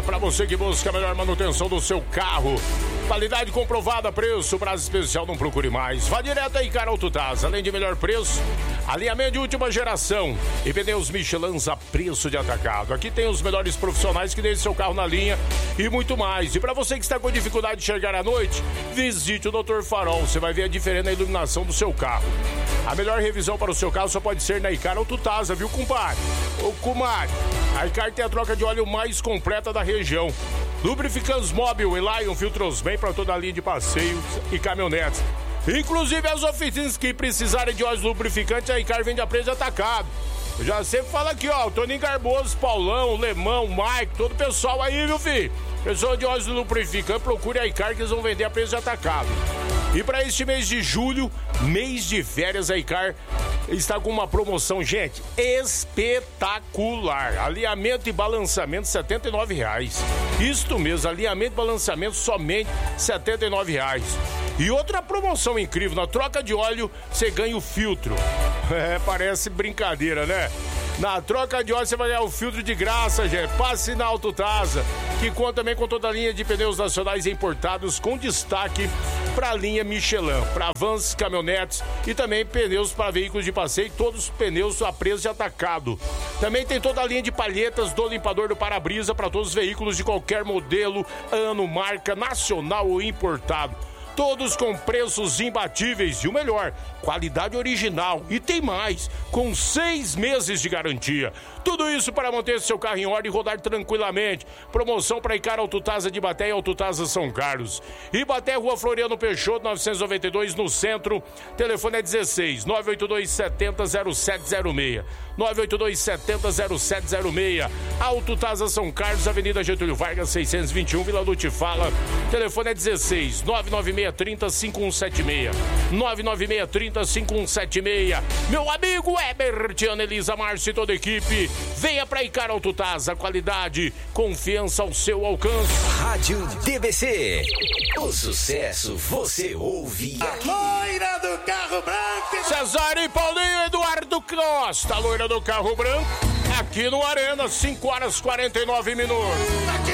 para você que busca a melhor manutenção do seu carro. Qualidade comprovada, preço, prazo especial, não procure mais. Vá direto aí, Icar Autotaz. Além de melhor preço, alinhamento de última geração e pneus Michelin a preço de atacado. Aqui tem os melhores profissionais que deixam seu carro na linha e muito mais. E para você que está com dificuldade de enxergar à noite, visite o Dr. Farol. Você vai ver a diferença na iluminação do seu carro. A melhor revisão para o seu carro só pode ser na Icar Autotaz, viu, compadre? Ô, comadre, a Icar tem a troca de óleo mais completa da região. Lubrificantes Móbil e Lion filtros bem para toda a linha de passeios e caminhonetes. Inclusive as oficinas que precisarem de óleo lubrificante, a Icar vende a preço atacado. Eu já sempre falo aqui, ó, o Toninho Garboso, Paulão, Lemão, Mike, todo o pessoal aí, viu, filho? Pessoal de óleo lubrificante, procure a Icar que eles vão vender a preço de atacado. E para este mês de julho, mês de férias, a Icar está com uma promoção, gente, espetacular. Alinhamento e balançamento, R$ 79,00. Isto mesmo, alinhamento e balançamento, somente R$ 79,00. E outra promoção incrível, na troca de óleo, você ganha o filtro. É, parece brincadeira, né? Na troca de óleo você vai ganhar o filtro de graça, gente. Passe na Autotaz, que conta também com toda a linha de pneus nacionais importados, com destaque para a linha Michelin, para vans, caminhonetes e também pneus para veículos de passeio, todos os pneus a preço de atacado. Também tem toda a linha de palhetas do limpador do para-brisa para todos os veículos de qualquer modelo, ano, marca, nacional ou importado. Todos com preços imbatíveis e o melhor, qualidade original. E tem mais, com 6 meses de garantia. Tudo isso para manter seu carro em ordem e rodar tranquilamente. Promoção para Icar Autotaz de Ibaté e Autotaz São Carlos. Ibaté, Rua Floriano Peixoto, 992, no centro. Telefone é 16 982 70 0706. 982 70 0706. Autotaz São Carlos, Avenida Getúlio Vargas, 621, Vila Lute Fala. Telefone é 16 99630-5176. 99630-5176. Meu amigo Herbert, Ana Elisa, Márcio e toda a equipe, venha pra Icar Autotaz, a qualidade, confiança ao seu alcance. Rádio DBC. O sucesso você ouve aqui. Loira do Carro Branco. Cesar e Paulinho, Eduardo Costa, loira do Carro Branco, aqui no Arena, 5 horas 49 minutos.